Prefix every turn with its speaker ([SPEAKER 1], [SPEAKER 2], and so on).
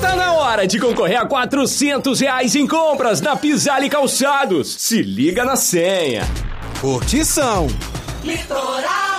[SPEAKER 1] Tá na hora de concorrer a R$400 em compras na Pisale Calçados. Se liga na senha.
[SPEAKER 2] Curtição.
[SPEAKER 3] Litoral.